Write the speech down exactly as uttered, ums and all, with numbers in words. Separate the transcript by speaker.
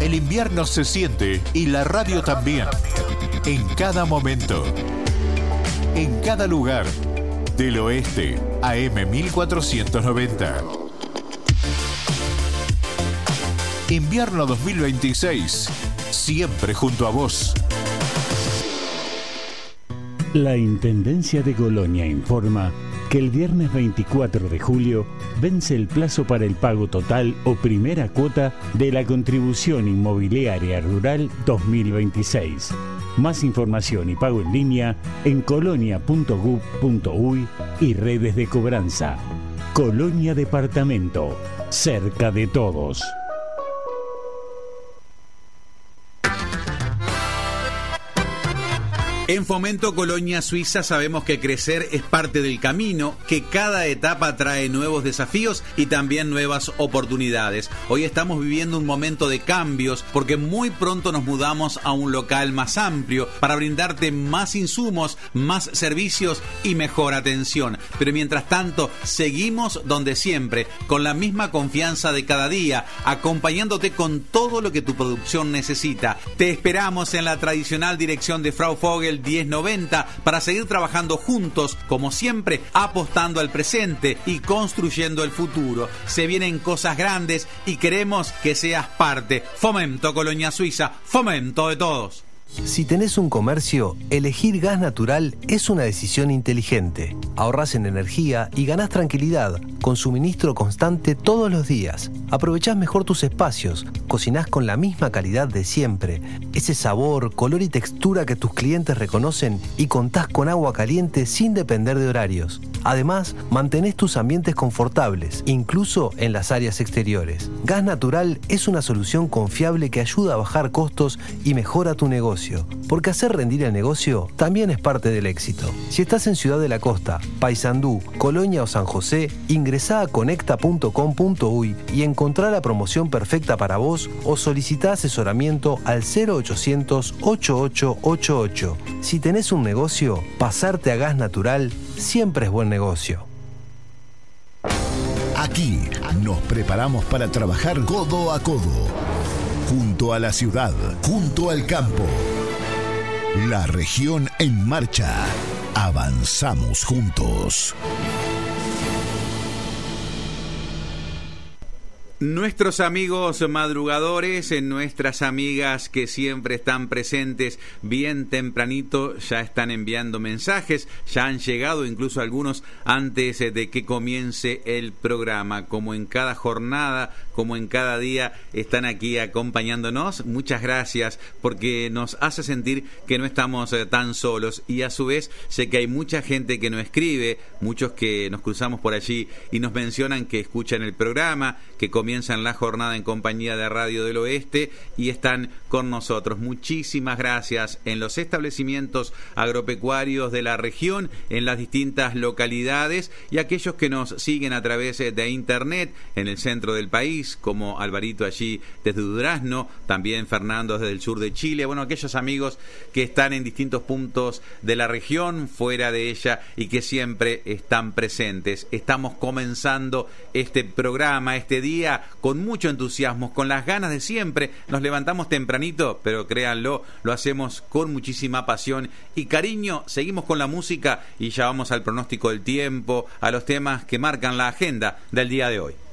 Speaker 1: El invierno se siente y la radio también. En cada momento. En cada lugar. Del Oeste, A M mil cuatrocientos noventa. Invierno dos mil veintiséis. Siempre junto a vos.
Speaker 2: La Intendencia de Colonia informa que el viernes veinticuatro de julio vence el plazo para el pago total o primera cuota de la contribución inmobiliaria rural dos mil veintiséis. Más información y pago en línea en colonia punto gov punto uy y redes de cobranza. Colonia Departamento, cerca de todos.
Speaker 3: En Fomento Colonia Suiza sabemos que crecer es parte del camino, que cada etapa trae nuevos desafíos y también nuevas oportunidades. Hoy estamos viviendo un momento de cambios porque muy pronto nos mudamos a un local más amplio para brindarte más insumos, más servicios y mejor atención. Pero mientras tanto, seguimos donde siempre, con la misma confianza de cada día, acompañándote con todo lo que tu producción necesita. Te esperamos en la tradicional dirección de Frau Vogel diez noventa para seguir trabajando juntos, como siempre, apostando al presente y construyendo el futuro. Se vienen cosas grandes y queremos que seas parte. Fomento Colonia Suiza, fomento de todos.
Speaker 4: Si tenés un comercio, elegir gas natural es una decisión inteligente. Ahorrás en energía y ganás tranquilidad, con suministro constante todos los días. Aprovechás mejor tus espacios, cocinás con la misma calidad de siempre, ese sabor, color y textura que tus clientes reconocen y contás con agua caliente sin depender de horarios. Además, mantenés tus ambientes confortables, incluso en las áreas exteriores. Gas natural es una solución confiable que ayuda a bajar costos y mejora tu negocio. Porque hacer rendir el negocio también es parte del éxito. Si estás en Ciudad de la Costa, Paysandú, Colonia o San José, ingresá a conecta punto com punto uy y encontrá la promoción perfecta para vos o solicitá asesoramiento al cero ochocientos ochenta y ocho ochenta y ocho. Si tenés un negocio, pasarte a gas natural siempre es buen negocio.
Speaker 5: Aquí nos preparamos para trabajar codo a codo. Junto a la ciudad, junto al campo. La región en marcha. Avanzamos juntos.
Speaker 3: Nuestros amigos madrugadores, nuestras amigas que siempre están presentes bien tempranito, ya están enviando mensajes, ya han llegado incluso algunos antes de que comience el programa. Como en cada jornada, como en cada día, están aquí acompañándonos. Muchas gracias, porque nos hace sentir que no estamos tan solos, y a su vez sé que hay mucha gente que nos escribe, muchos que nos cruzamos por allí y nos mencionan que escuchan el programa, que comienzan la jornada en compañía de Radio del Oeste y están con nosotros. Muchísimas gracias en los establecimientos agropecuarios de la región, en las distintas localidades, y aquellos que nos siguen a través de internet en el centro del país, como Alvarito allí desde Durazno, también Fernando desde el sur de Chile, bueno, aquellos amigos que están en distintos puntos de la región, fuera de ella, y que siempre están presentes. Estamos comenzando este programa, este día, con mucho entusiasmo, con las ganas de siempre. Nos levantamos tempranito, pero créanlo, lo hacemos con muchísima pasión y cariño. Seguimos con la música y ya vamos al pronóstico del tiempo, a los temas que marcan la agenda del día de hoy.